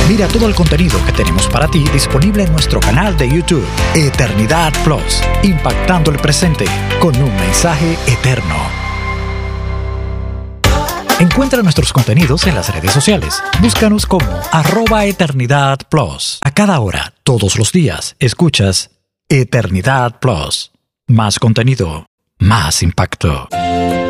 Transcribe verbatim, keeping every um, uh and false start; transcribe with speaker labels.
Speaker 1: Mira todo el contenido que tenemos para ti disponible en nuestro canal de YouTube, Eternidad Plus, impactando el presente con un mensaje eterno. Encuentra nuestros contenidos en las redes sociales. Búscanos como arroba Eternidad Plus. A cada hora, todos los días, escuchas Eternidad Plus. Más contenido, más impacto.